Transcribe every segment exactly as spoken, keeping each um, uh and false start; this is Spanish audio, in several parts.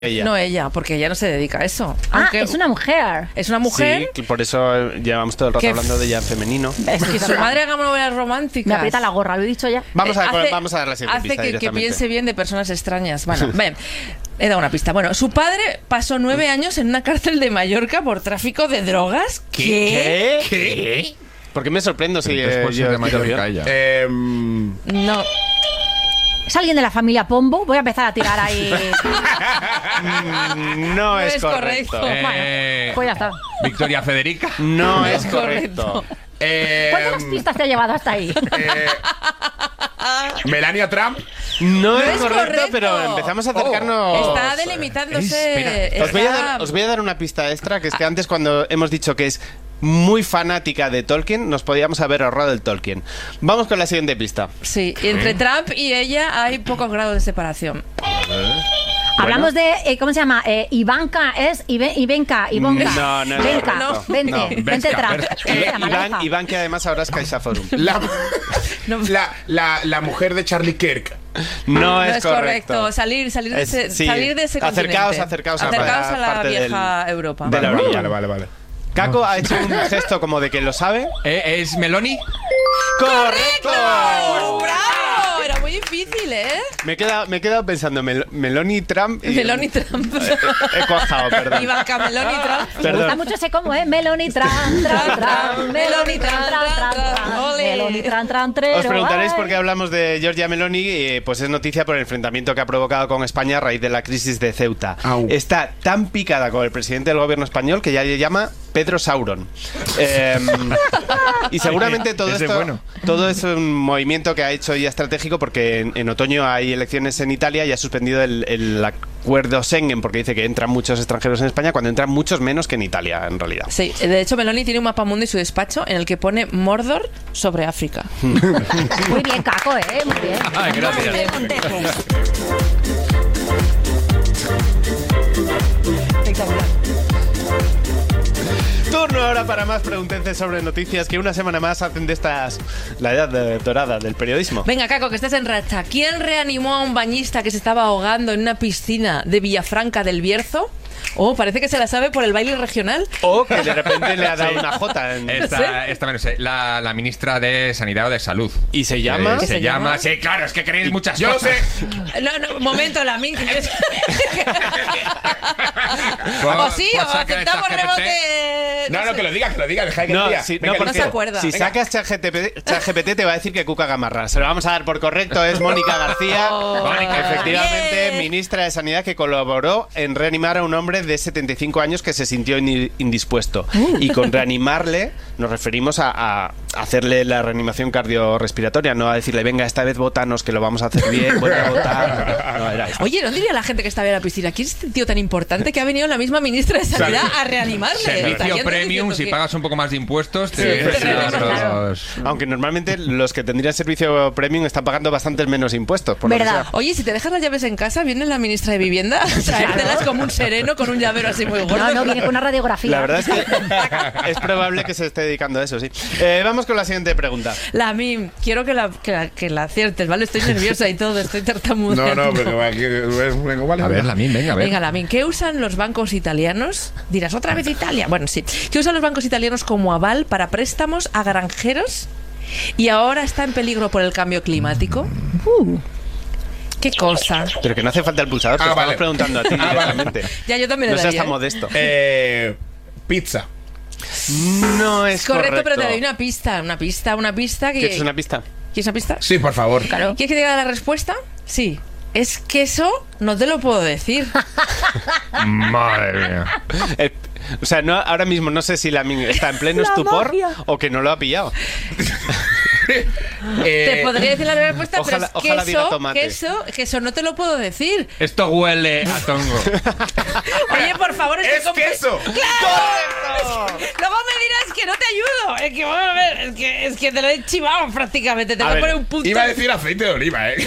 Ella. No ella, porque ella no se dedica a eso. Ah, Aunque es una mujer. Es una mujer. Sí, por eso llevamos todo el rato hablando de ella en femenino. Es que su madre haga novelas románticas. Me aprieta la gorra, lo he dicho ya. Vamos a, hace, vamos a dar la siguiente hace pista que, que directamente. piense bien de personas extrañas. Bueno, ven, he dado una pista. Bueno, su padre pasó nueve años en una cárcel de Mallorca por tráfico de drogas. ¿Qué? ¿Qué? ¿Qué? ¿Por qué me sorprendo si eh, yo de Mallorca ella? Eh, no. ¿Es alguien de la familia Pombo? Voy a empezar a tirar ahí. no, no es, es correcto. correcto. Eh, bueno, pues ya está. Victoria Federica. No, no es correcto. correcto. Eh, ¿Cuántas pistas te ha llevado hasta ahí? Eh, Melania Trump. No, no es, es correcto, correcto, pero empezamos a acercarnos. Oh, está delimitándose. Está... Os, voy a dar, os voy a dar una pista extra, que es que antes cuando hemos dicho que es muy fanática de Tolkien, nos podíamos haber ahorrado el Tolkien. Vamos con la siguiente pista. Sí, y entre Trump y ella hay pocos grados de separación. Hablamos bueno. de, eh, ¿cómo se llama? Eh, Ivanka, ¿es? Ibe, Ivanka, Ivanka. No, no, no. Venka, no. vente, no. vente Trump. Iván, Iván, que además ahora es CaixaForum. La, no. la, la, la mujer de Charlie Kirk. No, no es, es correcto. correcto. Salir, salir, de, ese, es, sí. salir de ese acercaos, continente. Acercaos, acercaos a, a la vieja del, Europa. De la orilla. Vale, vale, vale. Caco ha hecho un gesto como de que lo sabe. ¿Eh, ¿Es Meloni? ¡Correcto! ¡Bravo! Era muy difícil, ¿eh? Me he quedado, me he quedado pensando Mel Meloni Trump y... Meloni Trump. He, he cuajado, perdón. Ivanka Meloni Trump. Me gusta mucho ese combo, ¿eh? Meloni Trump, Trump, Trump. Meloni Trump, Trump, Trump. Meloni Trump, Trump, Trump. Os preguntaréis por qué hablamos de Giorgia Meloni. Eh, pues es noticia por el enfrentamiento que ha provocado con España a raíz de la crisis de Ceuta. Au. Está tan picada con el presidente del gobierno español que ya le llama Pedro Sauron. Eh, y seguramente todo esto, bueno. todo es un movimiento que ha hecho ya estratégico porque en, en otoño hay elecciones en Italia y ha suspendido el, el acuerdo Schengen porque dice que entran muchos extranjeros en España cuando entran muchos menos que en Italia, en realidad. Sí, de hecho Meloni tiene un mapamundo en su despacho en el que pone Mordor sobre África. Muy bien, Caco, ¿eh? Muy bien. Ay, gracias. Espectacular. Turno ahora para más preguntenses sobre noticias que una semana más hacen de estas la edad de, dorada del periodismo. Venga, Caco, que estás en racha. ¿Quién reanimó a un bañista que se estaba ahogando en una piscina de Villafranca del Bierzo? Oh, parece que se la sabe por el baile regional. O que de repente le ha dado sí. una jota. En... Esta, esta menos, la, la ministra de Sanidad o de Salud. ¿Y se llama? Eh, se, se llama? llama? Sí, claro, es que queréis muchas Yo cosas. sé. No, no, momento, la min. Pues, o sí, pues o aceptamos rebote. No, no, que lo diga, que lo diga, deja que no, lo diga. Si, Venga, no, no se acuerda. Si Venga. sacas ChatGPT te va a decir que Cuca Gamarra. Se lo vamos a dar por correcto, es Mónica García. Oh, Mónica, efectivamente, bien. ministra de Sanidad que colaboró en reanimar a un hombre de setenta y cinco años que se sintió indispuesto. Uh. Y con reanimarle nos referimos a, a hacerle la reanimación cardiorrespiratoria, no a decirle, venga, esta vez votanos que lo vamos a hacer bien, voy a votar. No, era esto. Oye, ¿no diría la gente que estaba en la piscina? ¿Quién es este tío tan importante que ha venido la misma ministra de Sanidad a reanimarle? Servicio premium, si pagas un poco más de impuestos, te sí, sí, claro. los... Aunque normalmente los que tendrían servicio premium están pagando bastantes menos impuestos. Por ¿verdad? Oye, si te dejas las llaves en casa, viene la ministra de Vivienda a traértelas como un sereno con un llavero así muy gordo. No, no, viene con una radiografía. La verdad es que es probable que se esté dedicando a eso, sí. Eh, vamos con la siguiente pregunta. La Mim, quiero que la, que la, que la aciertes, ¿vale? Estoy nerviosa y todo, estoy tartamudeando. No, no, pero aquí... Venga, vale, a ver, la Mim, venga, a ver. Venga, la Mim, ¿qué usan los bancos italianos? Dirás, ¿otra vez Italia? Bueno, sí. ¿Qué usan los bancos italianos como aval para préstamos a granjeros y ahora está en peligro por el cambio climático? Uh. ¿Qué cosa? Pero que no hace falta el pulsador, te ah, estamos vale. preguntando a ti ah, directamente. Vale. Ya, yo también lo No daría, seas tan ¿eh? modesto. Eh, pizza. No es correcto, correcto, pero te doy una pista, una pista, una pista que... ¿Quieres una pista? ¿Quieres una pista? Sí, por favor. Claro. ¿Quieres que te diga la respuesta? Sí. Es que eso no te lo puedo decir. Madre mía. El, o sea, no, ahora mismo no sé si la Min está en pleno La estupor magia. o que no lo ha pillado. eh, Te podría decir la respuesta, ojalá, pero es que ojalá diga eso, tomate. que eso, que eso no te lo puedo decir. Esto huele a tongo. Oye, por favor, ¡Es estoy queso! ¡Claro! Luego me dirás que no te ayudo. Es que, bueno, a ver, es que, es que te lo he chivado prácticamente. Te voy a poner un punto. Iba a decir aceite de oliva, ¿eh?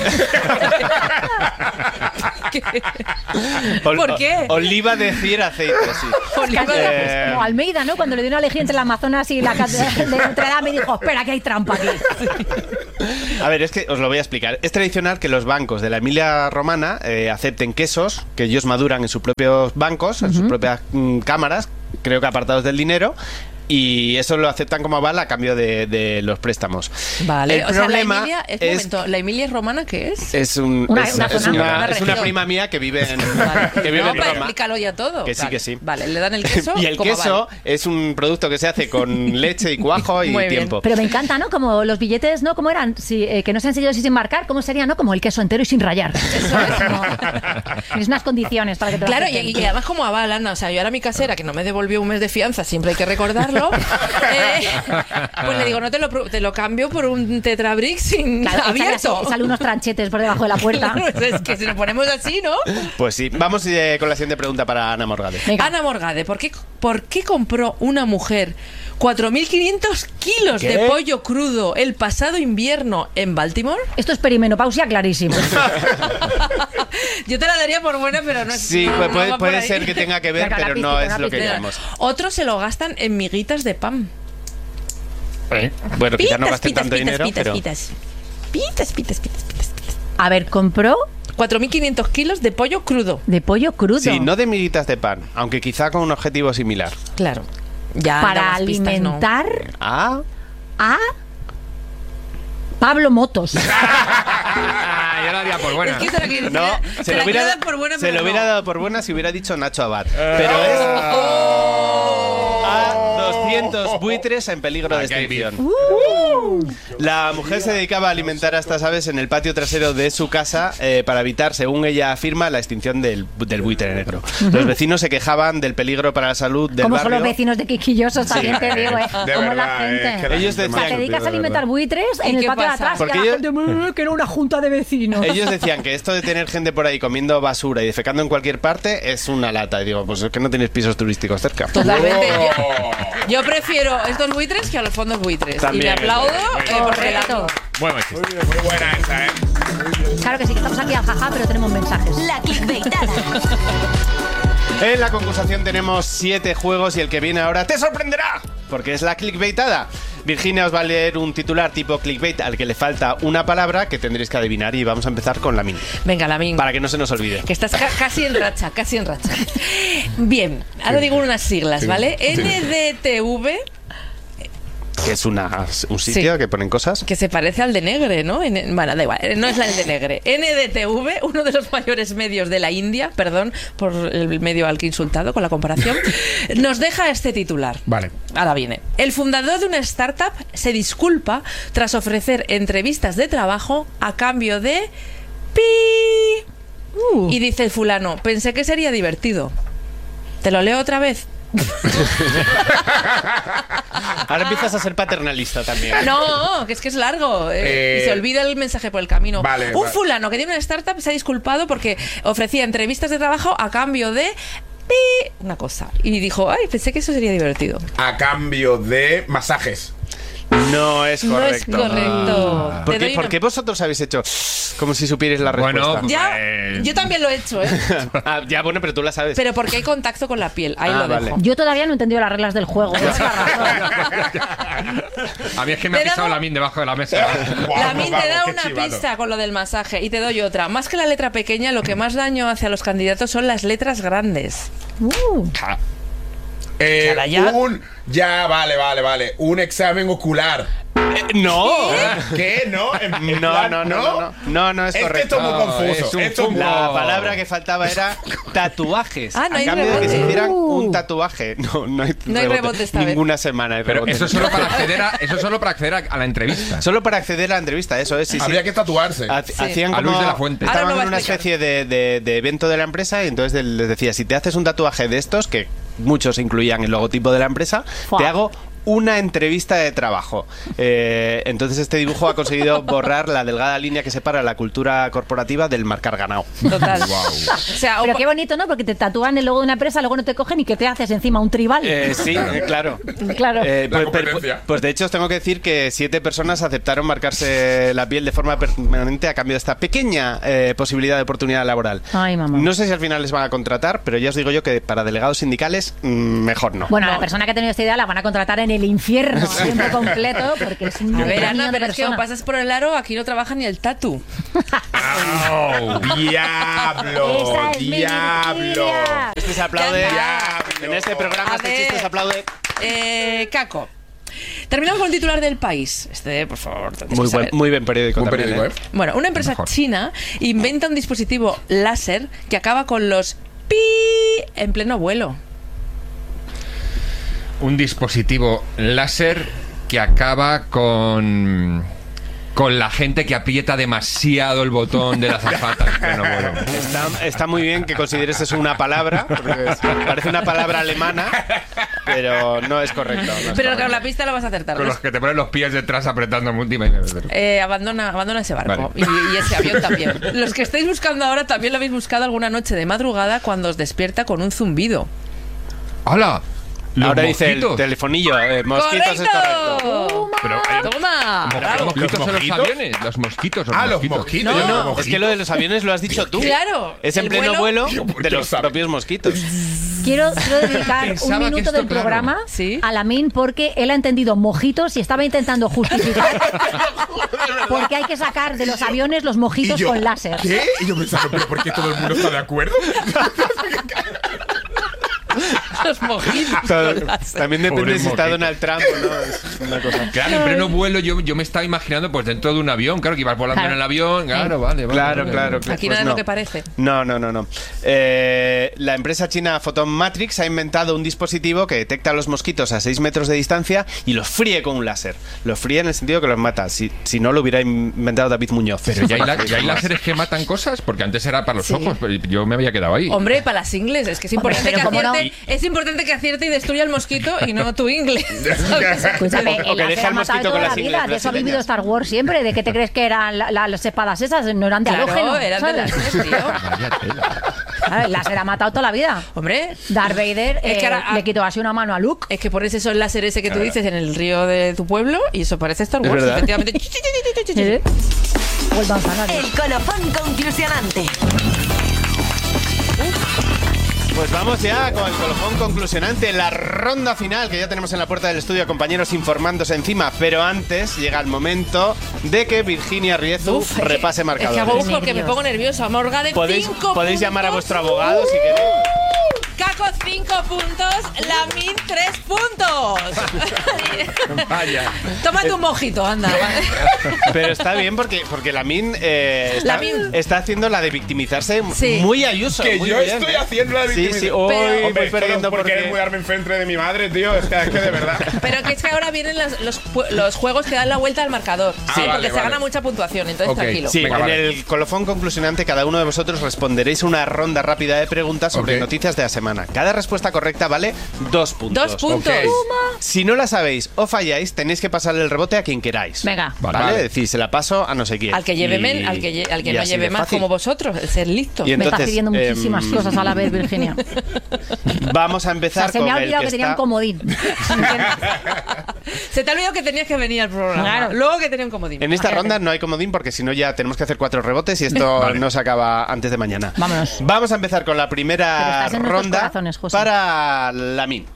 ¿Por qué? Oliva decir aceite, sí. Casi Eh, como Almeida, ¿no? Cuando le dio una elegía entre el Amazonas y la catedral de Notre Dame y dijo, espera, que hay trampa aquí. A ver, es que os lo voy a explicar. Es tradicional que los bancos de la Emilia Romana eh, acepten quesos que ellos maduran en sus propios bancos, en sus propias mm, cámaras, creo que apartados del dinero. Y eso lo aceptan como aval a cambio de, de los préstamos. Vale, El o sea, la problema Emilia, es, es, momento, ¿la Emilia es romana qué es? es, un, Una- es, una es zona, una, una es una región. prima mía que vive en, Vale. que vive No, en pero Roma. explícalo ya todo. Que sí, Vale. que sí. Vale, le dan el queso. Y el como queso aval. es un producto que se hace con leche y cuajo y Muy bien. tiempo. Pero me encanta, ¿no? Como los billetes, ¿no? ¿Cómo eran? Si, eh, que no se han seguido así sin marcar, ¿cómo sería, no? Como el queso entero y sin rayar. Eso es como... Tienes unas condiciones para que te lo Claro, y, acepten. y además como aval, Ana, o sea, yo ahora mi casera, que no me devolvió un mes de fianza, siempre hay que recordarlo, eh, pues le digo, no te lo, pro- te lo cambio por un Tetrabric sin Claro, échale abierto. así, sale unos tranchetes por debajo de la puerta. Claro, es que si lo ponemos así, ¿no? Pues sí, vamos eh, con la siguiente pregunta para Ana Morgade. Venga. Ana Morgade, ¿por qué, ¿por qué compró una mujer cuatro mil quinientos kilos ¿Qué? de pollo crudo el pasado invierno en Baltimore? Esto es perimenopausia clarísimo. Yo te la daría por buena, pero no es. Sí, no, pues no puede, va por puede ahí. ser que tenga que ver, Venga, la pero pizca, no la es lo que pizca. queremos. Otros se lo gastan en miguitas de pan. ¿Eh? Bueno, quizá no Pitas, gasten pitas, tanto pitas, dinero, pitas, pero... pitas. Pitas, pitas, pitas, pitas, pitas. A ver, compró cuatro mil quinientos kilos de pollo crudo. de pollo crudo. Sí, no de miguitas de pan, aunque quizá con un objetivo similar. Claro. Ya para damos pistas, ¿no? alimentar Ah, a Pablo Motos. Ah, yo la daría por buena. Es que se la quiero- no, se se la lo hubiera, quiero dar por buena, se pero lo hubiera no. dado por buena si hubiera dicho Nacho Abad. Pero es a doscientos buitres en peligro de Aquí hay extinción. La mujer se dedicaba a alimentar a estas aves en el patio trasero de su casa eh, para evitar, según ella afirma, la extinción del, del buitre negro. Los vecinos se quejaban del peligro para la salud del Como barrio. son los vecinos de Quisquillosos, también te digo, ¿eh? De Como la verdad, gente. es que la Ellos gente decían- O sea, que te dedicas de a alimentar verdad. buitres ¿Y en el qué patio de pasa? atrás. Porque y la ellos- gente, "Mm, que era una junta de vecinos". Ellos decían que esto de tener gente por ahí comiendo basura y defecando en cualquier parte es una lata. Y digo, pues es que no tenéis pisos turísticos cerca. Totalmente. Oh. Yo, yo prefiero estos buitres que a los fondos buitres. También. Y me aplaudo eh, porque la- Correcto. Buen chiste. Muy buena esa, ¿eh? Claro que sí, que estamos aquí al jaja, pero tenemos mensajes. La clickbaitada. En la concursación tenemos siete juegos y el que viene ahora te sorprenderá, porque es la clickbaitada. Virginia os va a leer un titular tipo clickbait al que le falta una palabra que tendréis que adivinar y vamos a empezar con la min, Venga, la min. para que no se nos olvide. Que estás ca- casi en racha, casi en racha. Bien, ahora digo unas siglas, ¿vale? N D T V, Que es una, un sitio Sí. que ponen cosas. que se parece al de Negre, ¿no? En- bueno, da igual, no es la de Negre. N D T V, uno de los mayores medios de la India, perdón por el medio al que he insultado con la comparación, nos deja este titular. Vale. Ahora viene. El fundador de una startup se disculpa tras ofrecer entrevistas de trabajo a cambio de... ¡Pi! Uh. Y dice el fulano, pensé que sería divertido. ¿Te lo leo otra vez? Ahora empiezas a ser paternalista también. No, que es que es largo eh, Eh, y se olvida el mensaje por el camino. vale, Un vale. fulano que tiene una startup se ha disculpado porque ofrecía entrevistas de trabajo a cambio de... pi, una cosa. Y dijo, ay, pensé que eso sería divertido. A cambio de masajes. No es No es correcto. correcto. ¿Por Te qué, doy por una- qué vosotros habéis hecho como si supierais la respuesta? Bueno, Ya, Eh, yo también lo he hecho, ¿eh? Ah, ya, bueno, pero tú la sabes. Pero porque hay contacto con la piel. Ahí Ah, lo vale. dejo. Yo todavía no he entendido las reglas del juego. Esa es la razón. A mí es que me ha Te he pisado dado- la min debajo de la mesa. Guau, La min te vamos, da qué una chivato. pista con lo del masaje y te doy otra. Más que la letra pequeña, lo que más daño hace a los candidatos son las letras grandes. Uh. Eh, Cara, ya. Un. Ya, vale, vale, vale. Un examen ocular. Eh, no. ¿Qué? ¿No? En- en No, plan, no, no, no, no, no, no es Es que correcto. esto es muy No, confuso. es un Esto es muy- La No. palabra que faltaba era tatuajes. Ah, no a hay cambio de que se rebote. hicieran Uh. un tatuaje. No, no hay, No hay rebote esta vez. Ninguna semana. hay Pero rebote. eso es solo para acceder a, eso es solo para acceder a, a la entrevista. Solo para acceder a la entrevista, eso es. Sí, sí. Habría que tatuarse. Ha- Hacían A como, Luis de la Fuente. Ahora Estaban lo va en a una explicar. especie de, de- de evento de la empresa y entonces les decía, si te haces un tatuaje de estos, que muchos incluían el logotipo de la empresa, Fua. te hago una entrevista de trabajo. Eh, entonces este dibujo ha conseguido borrar la delgada línea que separa la cultura corporativa del marcar ganado. Total. Wow. O sea, Pero un- qué bonito, ¿no? Porque te tatúan el logo de una empresa, luego no te cogen y que te haces encima un tribal. Eh, sí, eh, claro. Claro. Eh, La pues, pues- competencia. pues de hecho os tengo que decir que siete personas aceptaron marcarse la piel de forma permanente a cambio de esta pequeña eh, posibilidad de oportunidad laboral. Ay, mamá. No sé si al final les van a contratar, pero ya os digo yo que para delegados sindicales mm, mejor no. Bueno, No. la persona que ha tenido esta idea la van a contratar en el infierno a tiempo completo porque es un A ver, demonio Ana, de pero es que o persona. pasas por el aro, aquí no trabaja ni el tatu. ¡Au! ¡Diablo! Esa es mi ¡Diablo! Virginia. Este se aplaude. Diablo. En este programa A este ver. chiste se aplaude. Eh, Caco. Terminamos con el titular del País. Este, por favor, tendréis Muy que buen, saber. muy buen periódico Un también, periódico, ¿eh? ¿eh? Bueno, una empresa Mejor. china inventa un dispositivo láser que acaba con los pi en pleno vuelo. Un dispositivo láser que acaba con con la gente que aprieta demasiado el botón de la azafata en pleno vuelo. Está, está muy bien que consideres eso una palabra, porque es- parece una palabra alemana, pero no es correcto. no es Pero correcto. con la pista lo vas a acertar. Con ¿no? los que te ponen los pies detrás apretando multimedia. Eh, abandona, abandona ese barco Vale. y, y ese avión también. Los que estáis buscando ahora también lo habéis buscado alguna noche de madrugada cuando os despierta con un zumbido. ¡Hala! Los Ahora dice el mosquitos. telefonillo, eh, mosquitos es correcto. Pero, eh, Toma. Los Bravo. mosquitos ¿Los en los mojitos? aviones. Los mosquitos. Los Ah, los mosquitos. mosquitos. No. yo no, Es mosquitos. que lo de los aviones lo has dicho tú. Claro, Es en el pleno vuelo- vuelo Yo, ¿por de qué lo los sabes? propios mosquitos. Quiero, quiero dedicar Pensaba un que minuto esto, del claro. programa Sí. a Lamin porque él ha entendido mojitos y estaba intentando justificar porque hay que sacar de los aviones los Y mojitos yo, con láser. ¿Qué? Y yo pensando, ¿pero por qué todo el mundo está de acuerdo? Los mojitos. Todo- con láser. También depende Pobre si está mosquito. Donald Trump o no. Es una cosa. Claro, en pleno vuelo yo, yo me estaba imaginando pues dentro de un avión. Claro, que ibas volando Claro. en el avión. Claro, vale, vale. Claro, vale, claro, vale. claro. Aquí Pues nada es no. lo que parece. No, no, no, no. Eh, la empresa china Photon Matrix ha inventado un dispositivo que detecta a los mosquitos a seis metros de distancia y los fríe con un láser. Los fríe en el sentido que los mata. Si, si no, lo hubiera inventado David Muñoz. Pero ya hay, la- ya hay láseres que matan cosas, porque antes era para los Sí. ojos, pero yo me había quedado ahí. Hombre, para las ingles, es que es Hombre, importante, pero que cómo no. acierte, es importante que acierte y destruya el mosquito y no tu ingle. Escúchame, O- o el que láser deje ha al matado mosquito de con toda las la vida. ingles De eso ha vivido brasileñas. Star Wars siempre. ¿De qué te crees que eran la- la- las espadas esas? No eran de Claro, halógeno. eran de ¿sabes? láser, tío. Vaya tela. Claro, el láser ha matado toda la vida. Hombre, Darth Vader Es eh, que ahora- le quitó así una mano a Luke. es que pones eso el láser ese que tú dices en el río de tu pueblo y eso parece Star Es Wars, verdad. efectivamente. ¿Eh? O el manzanares. El colofón conclusionante. Pues vamos ya con el colofón conclusionante, la ronda final que ya tenemos en la puerta del estudio, compañeros informándose encima. Pero antes llega el momento de que Virginia Riezu Uf, repase Es que marcadores. hago un porque me Nervios. pongo nerviosa. Morga de Podéis, cinco podéis llamar a puntos. vuestro abogado si queréis. Caco cinco puntos, Lamin tres puntos. Vaya. Tómate un mojito, anda. Pero está bien porque, porque Lamin, eh, está, Lamin. está haciendo la de victimizarse Sí. muy Ayuso. Que muy yo bien, estoy ¿eh? haciendo la de Sí, sí, victimización. hoy Pero- voy Hombre, perdiendo porque porque... querer mudarme enfrente de mi madre, tío. Es que, es que de verdad. Pero que es que ahora vienen los, los, pu- los juegos que dan la vuelta al marcador. Ah, sí, vale, porque se vale. gana mucha puntuación, entonces Ok, tranquilo. Sí, Venga, en vale. el colofón conclusionante cada uno de vosotros responderéis una ronda rápida de preguntas sobre Ok. noticias de la semana. Cada respuesta correcta vale dos puntos. Dos puntos. Ok. Si no la sabéis o falláis, tenéis que pasarle el rebote a quien queráis. Venga. ¿Vale? Vale. Decir, se la paso a no sé quién. Al que lleve Y- men- al que, lle- al que y no así lleve de más fácil. como vosotros, el ser listo. Y Me estás entonces, pidiendo muchísimas em, cosas a la vez, Virginia. Vamos a O sea, empezar se con me ha el olvidado que que tenía un está... comodín. Se te ha olvidado que tenías que venir al programa. Claro. Luego que tenía un comodín. En esta ronda no hay comodín porque si no ya tenemos que hacer cuatro rebotes y esto Vale. no se acaba antes de mañana. Vámonos. Vamos a empezar con la Pero primera estás en nuestros ronda corazones, José. para Lamin.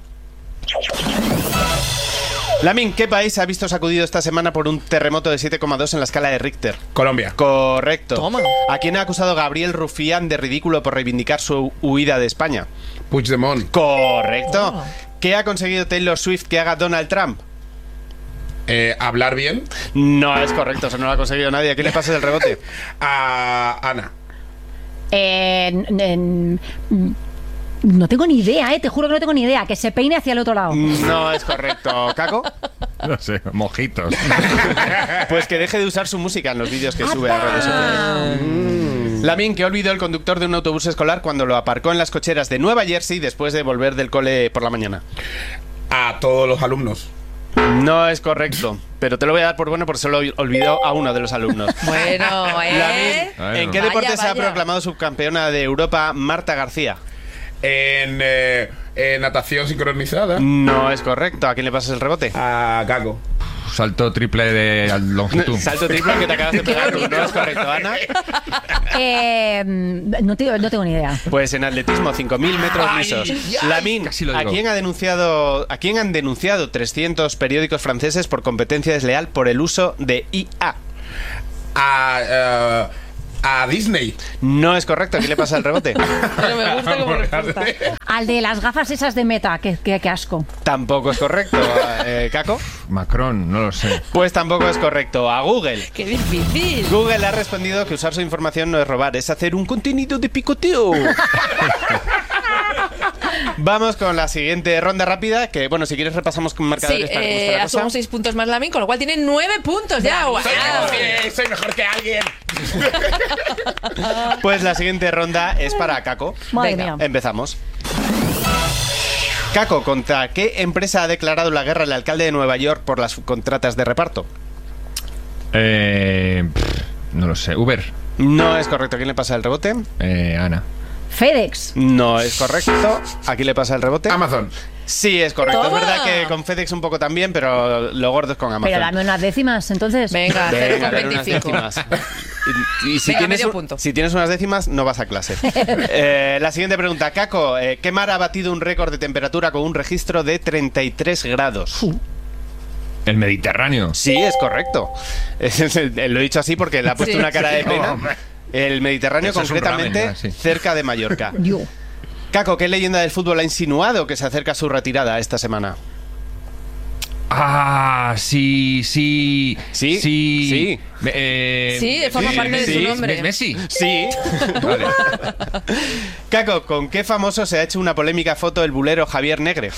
Lamin, ¿qué país ha visto sacudido esta semana por un terremoto de siete coma dos en la escala de Richter? Colombia. Correcto. Toma. ¿A quién ha acusado Gabriel Rufián de ridículo por reivindicar su huida de España? Puigdemont. Correcto. Oh. ¿Qué ha conseguido Taylor Swift que haga Donald Trump? Eh, hablar bien. No es correcto, eso no lo ha conseguido nadie. ¿A quién le pasa el rebote? A Ana. Eh, en- en- no tengo ni idea, eh, te juro que no tengo ni idea. Que se peine hacia el otro lado. No es correcto. ¿Caco? No sé, mojitos. Pues que deje de usar su música en los vídeos que sube a redes sociales. Mm. Lamin, que olvidó el conductor de un autobús escolar cuando lo aparcó en las cocheras de Nueva Jersey después de volver del cole por la mañana. A todos los alumnos. No es correcto, pero te lo voy a dar por bueno porque solo olvidó a uno de los alumnos. Bueno, ¿eh? Lamin, ¿en qué Vaya, deporte se ha vaya. proclamado subcampeona de Europa Marta García? En, eh, en natación sincronizada. No es correcto. ¿A quién le pasas el rebote? A Gago. Salto triple de longitud. Salto triple que te acabas de pegar. No es correcto, Ana. Eh, no, te- no tengo ni idea. Pues en atletismo, cinco mil metros Ay, lisos. ay, Lamin, casi lo ¿a digo. quién ha denunciado, a quién han denunciado trescientos periódicos franceses por competencia desleal por el uso de I A? A, eh, a Disney. No es correcto. ¿A quién le pasa el rebote? Pero me gusta como respuesta. Al de las gafas esas de Meta, que, que, que asco. Tampoco es correcto. Eh, ¿Caco? Macron, no lo sé. Pues tampoco es correcto. A Google. ¡Qué difícil! Google ha respondido que usar su información no es robar, es hacer un contenido de picoteo. Vamos con la siguiente ronda rápida, que bueno, si quieres repasamos con Sí, marcadores para que eh, guste la cosa. asumo seis puntos más Lamin, con lo cual tiene nueve puntos ya. ¡Guau! Soy mejor que, soy mejor que alguien. Pues la siguiente ronda es para Caco. Madre Venga. mía. Empezamos. Caco, ¿contra qué empresa ha declarado la guerra el alcalde de Nueva York por las contratas de reparto? Eh, pff, no lo sé. Uber. No es correcto. ¿A quién le pasa el rebote? Eh, Ana. FedEx. No es correcto. ¿A quién le pasa el rebote? Amazon. Sí, es correcto. ¡Toma! Es verdad que con FedEx un poco también, pero lo gordo es con Amazon. Pero dame unas décimas, entonces. Venga, cero Venga, con dale unas veinticinco. décimas. Y, y si, Venga, tienes, medio un- punto. si tienes unas décimas, no vas a clase. Eh, la siguiente pregunta. Caco, eh, ¿qué mar ha batido un récord de temperatura con un registro de treinta y tres grados? El Mediterráneo. Sí, es correcto. Es- es- es- Lo he dicho así porque le ha puesto Sí. una cara de Sí, pena. hombre. El Mediterráneo, Eso es un concretamente, ramen, ya, sí. cerca de Mallorca. Yo. Caco, ¿qué leyenda del fútbol ha insinuado que se acerca a su retirada esta semana? Ah, sí, sí. Sí, Sí. sí. Me- eh, Sí, forma parte de su nombre. Messi. Sí. Vale. Caco, ¿con qué famoso se ha hecho una polémica foto el bulero Javier Negre?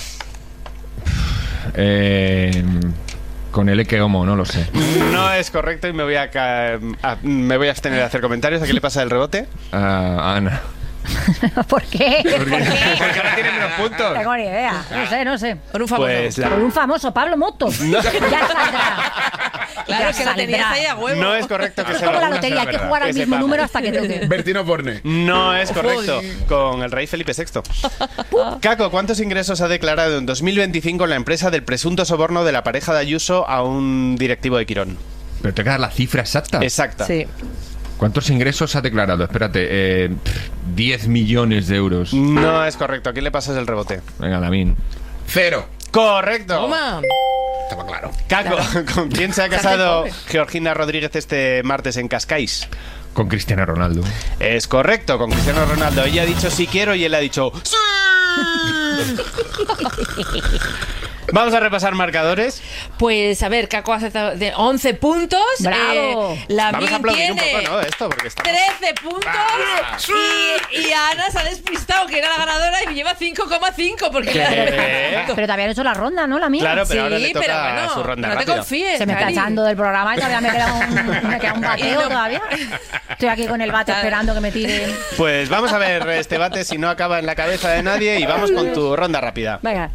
Eh, con el Eke Homo, no lo sé. No es correcto y me voy a, ca- a- me voy a abstener de hacer comentarios. ¿A qué le pasa el rebote? Ah, Ana. ¿Por qué? ¿Por qué? Porque ahora tiene menos No puntos. tengo ni idea. No sé, no sé. Con un famoso. Pues la- Por un famoso, Pablo Moto. Ya saldrá. Claro, Ya es que lo tenías saldrá. ahí a huevo. no es correcto que Es se como lo la una lotería, sea hay que verdad. jugar al Que mismo sepamos. número hasta que toque. Bertino Borne. No es correcto. Joder. Con el rey Felipe sexto. Caco, ¿cuántos ingresos ha declarado en dos mil veinticinco la empresa del presunto soborno de la pareja de Ayuso a un directivo de Quirón? Pero te queda la cifra exacta. Exacta. Sí. ¿Cuántos ingresos ha declarado? Espérate, eh, pff, diez millones de euros. No es correcto. ¿A quién le pasas el rebote? Venga, Lamin. Cero. Correcto. Toma. Estaba claro. Caco, ¿con quién se ha casado Georgina Rodríguez este martes en Cascais? Con Cristiano Ronaldo. Es correcto, con Cristiano Ronaldo. Ella ha dicho sí quiero y él ha dicho ¡sí! Vamos a repasar marcadores. Pues a ver, Caco ha acertado de once puntos. ¡Bravo! Eh, la Vamos a aplaudir un tiene poco, ¿no? Esto, porque está... trece puntos. Y, y Ana se ha despistado, que era la ganadora, y lleva cinco coma cinco. Porque ¿Qué? Pero todavía no he hecho la ronda, ¿no? La mía. Claro, pero sí, ahora le toca pero bueno, su ronda no te rápida. confíes. Se me está Cari. echando del programa y todavía me queda un, me queda un Y bateo no- todavía. Estoy aquí con el bate Claro. esperando que me tire. Pues vamos a ver este bate si no acaba en la cabeza de nadie y vamos con tu ronda rápida. Venga.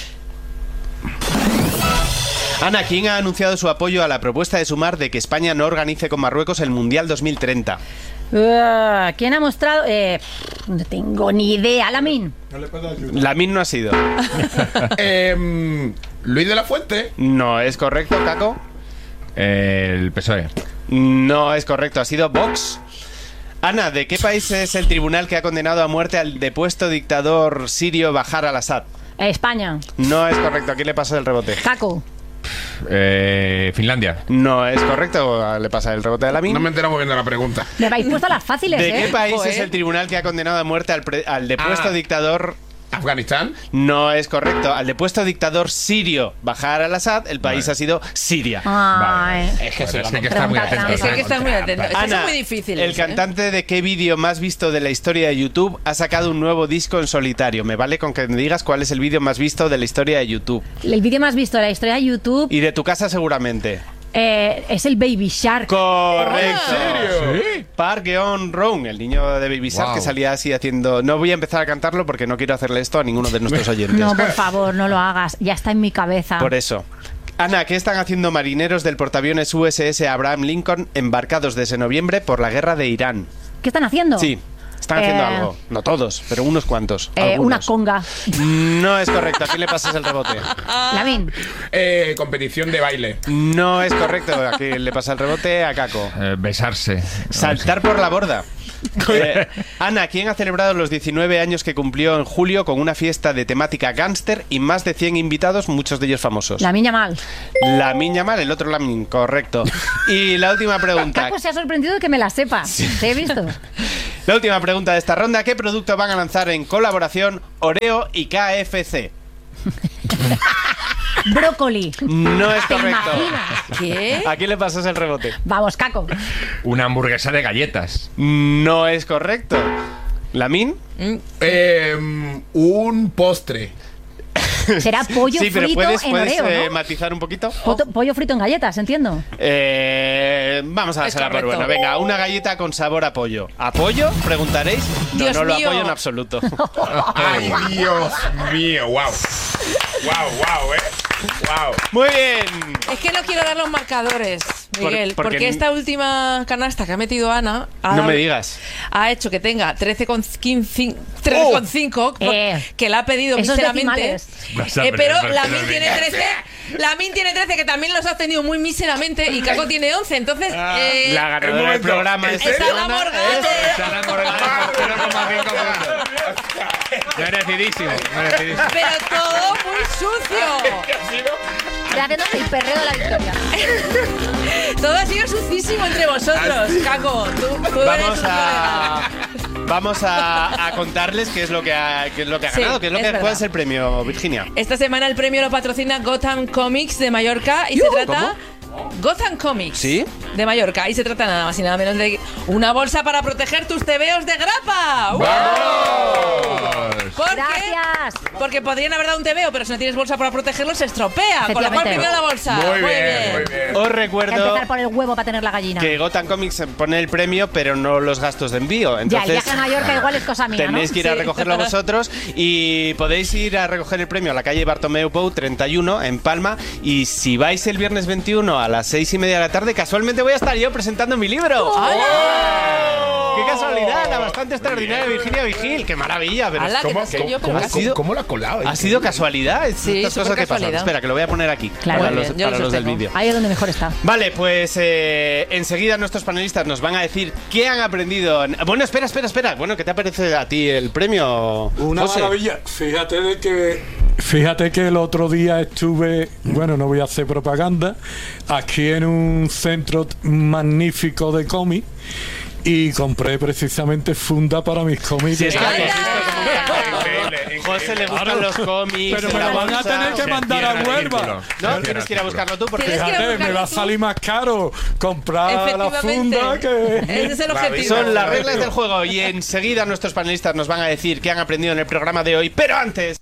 Ana, ¿quién ha anunciado su apoyo a la propuesta de Sumar de que España no organice con Marruecos el Mundial dos mil treinta? Uh, ¿Quién ha mostrado? Eh, no tengo ni idea. Lamin. Lamin no ha sido. Em, Luis de la Fuente. No es correcto, Caco. El P S O E. No es correcto, ha sido Vox. Ana, ¿de qué país es el tribunal que ha condenado a muerte al depuesto dictador sirio Bashar al-Assad? Eh, España. No es correcto, ¿a quién le pasa el rebote? Caco. Eh, Finlandia. No es correcto, le pasa el rebote de Lamin. No me entero muy bien de la pregunta. Me habéis puesto las fáciles, ¿De ¿eh? qué país Joder. es el tribunal que ha condenado a muerte al, pre- al depuesto Ah. dictador? Afganistán. No es correcto, al depuesto dictador sirio Bashar al-Assad, el país Vale. ha sido Siria. Ay. Es que Bueno, se es la que hay que estar muy Pregunta atento. Sé que estás muy atento. Estas Ana, son muy difíciles. el ¿eh? cantante de qué vídeo más visto de la historia de YouTube ha sacado un nuevo disco en solitario. Me vale con que me digas cuál es el vídeo más visto de la historia de YouTube. El vídeo más visto de la historia de YouTube Y de tu casa seguramente. eh, es el Baby Shark. Correcto. serio? ¿Sí? Park Geun-Rong, el niño de Baby Shark Wow. que salía así haciendo... No voy a empezar a cantarlo porque no quiero hacerle esto a ninguno de nuestros oyentes. No, por favor, no lo hagas. Ya está en mi cabeza. Por eso. Ana, ¿qué están haciendo marineros del portaaviones U S S Abraham Lincoln embarcados desde noviembre por la guerra de Irán? ¿Qué están haciendo? Sí. Están haciendo Eh, algo. No todos, pero unos cuantos. Eh, algunos. una conga. No es correcto. ¿A quién le pasas el rebote? Lavín. Eh, competición de baile. No es correcto. ¿A quién le pasa el rebote? A Caco. Eh, besarse. Saltar por la borda. Eh, Ana, ¿quién ha celebrado los diecinueve años que cumplió en julio con una fiesta de temática gángster y más de cien invitados, muchos de ellos famosos? La miña mal. La miña mal, el otro Lamin, correcto. Y la última pregunta. Caco se ha sorprendido de que me la sepa. Te he visto. La última pregunta de esta ronda. ¿Qué producto van a lanzar en colaboración Oreo y K F C? Brócoli. No es ¿Te correcto. imaginas? ¿Qué? ¿A quién le pasas el rebote? Vamos, Caco. Una hamburguesa de galletas. No es correcto. ¿Lamin? Eh, un postre. Será pollo Sí, pero frito puedes, en puedes Oreo, eh, ¿no? matizar un poquito. Poto- pollo frito en galletas, entiendo. Eh, vamos a Es dársela por correcto. buena. Venga, una galleta con sabor a pollo. ¿A pollo? Preguntaréis. No, Dios no lo mío. apoyo en absoluto. Ay, Dios mío, wow. Wow, wow, eh. Wow. Muy bien. Es que no quiero dar los marcadores, Miguel, Por- porque- porque esta última canasta que ha metido Ana ha, No dado- me digas. ha hecho que tenga trece coma cinco, Eh. que la ha pedido Esos miseramente. decimales. Vas a Eh, pero aprender, la pero Min no tiene digas. trece, la Min tiene trece, que también los ha obtenido muy míseramente, y Caco tiene once. Entonces, eh, La ganadora del momento, programa ¿en esta está semana la Morgade. Sara Morgade por cero coma cinco puntos. Merecidísimo, merecidísimo. Pero todo muy sucio. Estoy haciendo el perreo de la victoria. Todo ha sido sucísimo entre vosotros, Caco. Tú, tú eres Vamos un a colega. vamos a, a contarles qué es lo que ha, qué es lo que ha Sí, ganado, qué es lo es que verdad. cuál es el premio, Virginia. Esta semana el premio lo patrocina Gotham Comics de Mallorca y se trata... Gotham Comics ¿Sí? de Mallorca y se trata nada más y nada menos de una bolsa para proteger tus tebeos de grapa. ¡Wow! ¿Por qué? Gracias. Porque podrían haber dado un tebeo, pero si no tienes bolsa para protegerlo se estropea. Con lo cual Efectivamente. primero la bolsa. Muy bien, muy bien. Os Hay que recuerdo empezar por el huevo para tener la gallina. que Gotham Comics pone el premio, pero no los gastos de envío. Ya, el Entonces, viaje a Mallorca igual es cosa mía, ¿no? tenéis que ir a Sí. recogerlo vosotros y podéis ir a recoger el premio a la calle Bartomeu Pou treinta y uno en Palma. Y si vais el viernes veintiuno a las seis y media de la tarde, casualmente voy a estar yo presentando mi libro. ¡Hala! ¡Qué casualidad! La bastante extraordinaria Virginia Vigil. ¡Qué maravilla! Pero ¡Hala, que ¿Cómo, no sé cómo- yo, pero cómo- ha sido- cómo lo ha colado? ha sido casualidad. Es Sí, estas cosas súper que pasan. casualidad. Espera, que lo voy a poner aquí Claro. para Muy los, bien, yo para lo los del sostengo. vídeo. Ahí es donde mejor está. Vale, pues eh, enseguida nuestros panelistas nos van a decir qué han aprendido. en- Bueno, espera, espera, espera. Bueno, ¿qué te parece a ti el premio? Una José? maravilla. Fíjate de que fíjate que el otro día estuve, bueno, no voy a hacer propaganda, aquí en un centro t- magnífico de cómic y compré precisamente funda para mis cómics. Si es que ¡Anda! habéis visto cómo Increíble, increíble. José le gustan Claro. los cómics. Pero me la lo van a bolsa. tener que Se mandar a cierra el Huelva. círculo. No, tienes que ir a buscarlo tú porque Tienes que ir a Fíjate, me va a tú. salir más caro comprar la Efectivamente. funda que... Ese es el objetivo. son las reglas del juego y enseguida nuestros panelistas nos van a decir qué han aprendido en el programa de hoy. Pero antes...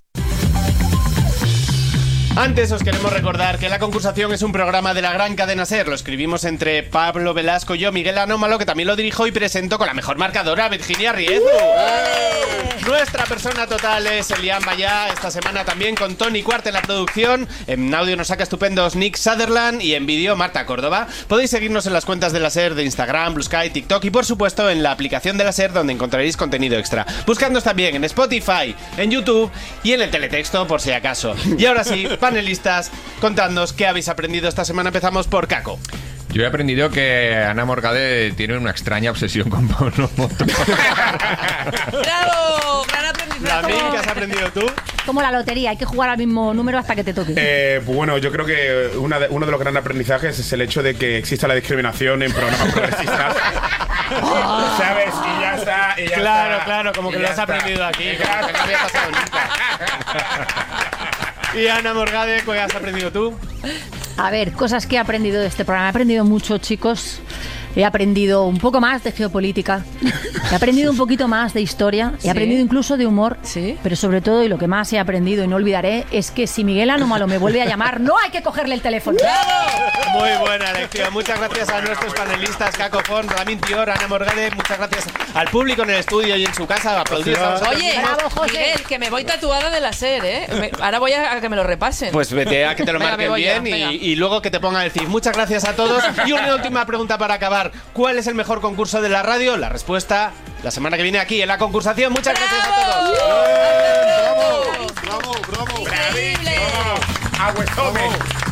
Antes os queremos recordar que La Concursación es un programa de la gran cadena SER. Lo escribimos entre Pablo Velasco y yo, Miguel Anómalo, que también lo dirijo y presento con la mejor marcadora, Virginia Riezu. Nuestra persona total es Elian Bayá, esta semana también con Tony Cuart en la producción. En audio nos saca estupendos Nick Sutherland y en vídeo Marta Córdoba. Podéis seguirnos en las cuentas de la SER de Instagram, Blue Sky, TikTok y por supuesto en la aplicación de la SER donde encontraréis contenido extra. Buscadnos también en Spotify, en YouTube y en el teletexto por si acaso. Y ahora sí, panelistas, contadnos qué habéis aprendido esta semana. Empezamos por Caco. Yo he aprendido que Ana Morgade tiene una extraña obsesión con Pablo Moto. ¡Bravo! ¡Gran aprendizaje! Lamin, ¿qué has aprendido tú? Como la lotería, hay que jugar al mismo número hasta que te toque. Eh, pues bueno, yo creo que una de- uno de los grandes aprendizajes es el hecho de que exista la discriminación en programas progresistas. ¿Sabes? Y ya está. Y ya Claro, está, claro, como y que ya lo has está. aprendido aquí, Y como ya que no había pasado nunca. Y Ana Morgade, ¿qué has aprendido tú? A ver, cosas que he aprendido de este programa. He aprendido mucho, chicos. he aprendido un poco más de geopolítica, he aprendido un poquito más de historia, he ¿Sí? aprendido incluso de humor, ¿Sí? pero sobre todo, y lo que más he aprendido y no olvidaré, es que si Miguel Anómalo me vuelve a llamar, no hay que cogerle el teléfono. Muy buena lección. Muchas gracias a nuestros panelistas, Caco Font, Ramín Tior, Ana Morgade. Muchas gracias al público en el estudio y en su casa. Aplaudidos a vosotros. Oye, Bravo, José. Miguel, que me voy tatuada de la SER, ¿eh? Me- ahora voy a, a que me lo repasen. Pues vete a que te lo Venga, marquen me voy ya, bien venga. y, y luego que te pongan el C I F. Muchas gracias a todos. Y una última pregunta para acabar. ¿Cuál es el mejor concurso de la radio? La respuesta la semana que viene aquí en la concursación. Muchas gracias a todos. ¡Bravo! ¡Bravo! ¡Bravo! ¡Increíble! ¡Agüezones!